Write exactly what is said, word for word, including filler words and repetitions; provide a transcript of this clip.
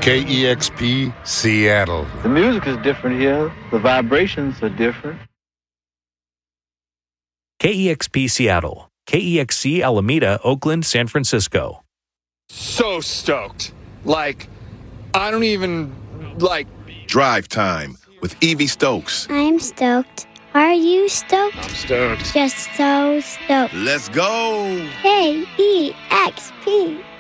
K E X P, Seattle. The music is different here. The vibrations are different. K E X P Seattle, K E X C Alameda, Oakland, San Francisco. So stoked. Like, I don't even, like... Drive Time with Evie Stokes. I'm stoked. Are you stoked? I'm stoked. Just so stoked. Let's go. K E X P.